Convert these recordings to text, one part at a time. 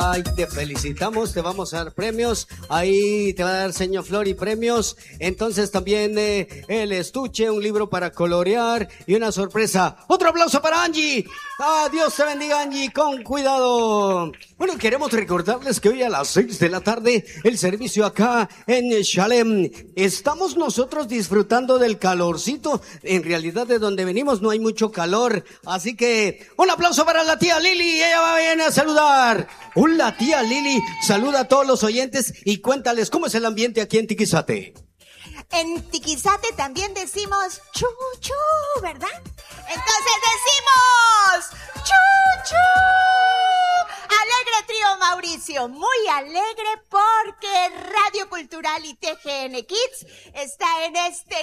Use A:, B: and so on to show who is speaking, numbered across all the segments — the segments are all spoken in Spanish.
A: Ay, te felicitamos, te vamos a dar premios. Ahí te va a dar señor Flor y premios. Entonces también el estuche, un libro para colorear y una sorpresa. Otro aplauso para Angie. Ah, Dios te bendiga, Angie, con cuidado. Bueno, queremos recordarles que hoy a las 6 de la tarde el servicio acá en Chalem. Estamos nosotros disfrutando del calorcito. En realidad de donde venimos no hay mucho calor. Así que un aplauso para la tía Lili. Ella va a venir a saludar. Hola, tía Lili. Saluda a todos los oyentes y cuéntales cómo es el ambiente aquí en Tiquizate.
B: En Tiquizate también decimos chu, chu, ¿verdad? Entonces decimos chu, chu. Alegre trío Mauricio, muy alegre porque Radio Cultural y TGN Kids está en este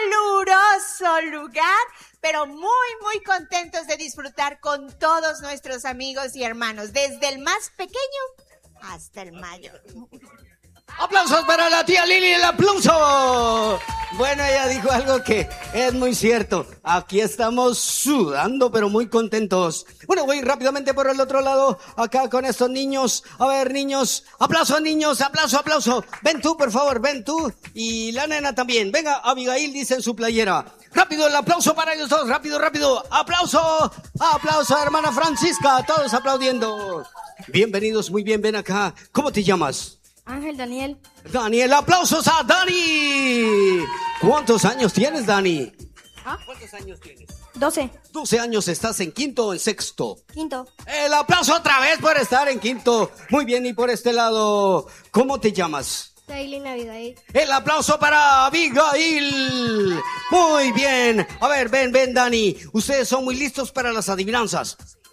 B: caluroso lugar, pero muy contentos de disfrutar con todos nuestros amigos y hermanos, desde el más pequeño hasta el mayor.
A: ¡Aplausos para la tía Lili! ¡El aplauso! Bueno, ella dijo algo que es muy cierto. Aquí estamos sudando, pero muy contentos. Bueno, voy rápidamente por el otro lado, acá con estos niños. A ver, niños. ¡Aplauso, niños! ¡Aplauso, aplauso! Ven tú, por favor, ven tú. Y la nena también. Venga, Abigail dice en su playera. ¡Rápido, el aplauso para ellos todos! ¡Rápido, rápido! ¡Aplauso! ¡Aplauso, hermana Francisca! Todos aplaudiendo. Bienvenidos, muy bien, ven acá. ¿Cómo te llamas?
C: Ángel Daniel.
A: Daniel, aplausos a Dani. ¿Cuántos años tienes, Dani? ¿Cuántos años tienes?
C: 12.
A: 12 años, ¿estás en quinto o en sexto?
C: Quinto.
A: El aplauso otra vez por estar en quinto. Muy bien, y por este lado, ¿cómo te llamas?
C: Dailin Abigail.
A: El aplauso para Abigail. Muy bien. A ver, ven, Dani. Ustedes son muy listos para las adivinanzas.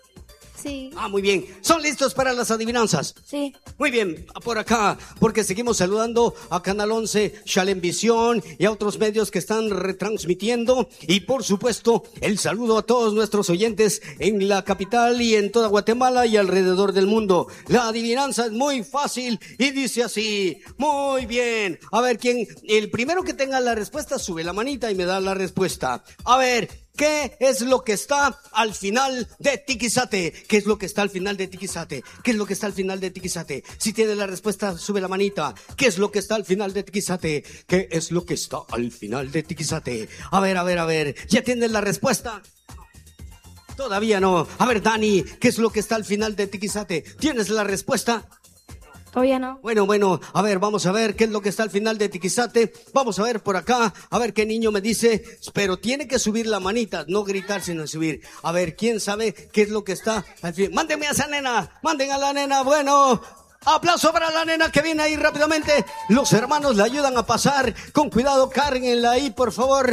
C: Sí.
A: Ah, muy bien. ¿Son listos para las adivinanzas?
C: Sí.
A: Muy bien, por acá, porque seguimos saludando a Canal 11, Chalem Visión y a otros medios que están retransmitiendo. Y por supuesto, el saludo a todos nuestros oyentes en la capital y en toda Guatemala y alrededor del mundo. La adivinanza es muy fácil y dice así. Muy bien. A ver, el primero que tenga la respuesta sube la manita y me da la respuesta. A ver, ¿qué es lo que está al final de Tiquizate? ¿Qué es lo que está al final de Tiquizate? ¿Qué es lo que está al final de Tiquizate? Si tiene la respuesta, sube la manita. ¿Qué es lo que está al final de Tiquizate? ¿Qué es lo que está al final de Tiquizate? A ver. ¿Ya tienes la respuesta? Todavía no. A ver, Dani, ¿qué es lo que está al final de Tiquizate? ¿Tienes la respuesta?
C: Todavía no.
A: Bueno, a ver, vamos a ver qué es lo que está al final de Tiquizate. Vamos a ver por acá, a ver qué niño me dice, pero tiene que subir la manita, no gritar sino subir. A ver, ¿quién sabe qué es lo que está al final? Mándenme a esa nena, manden a la nena, bueno. Aplauso para la nena que viene ahí rápidamente. Los hermanos le ayudan a pasar. Con cuidado, cárguenla ahí, por favor.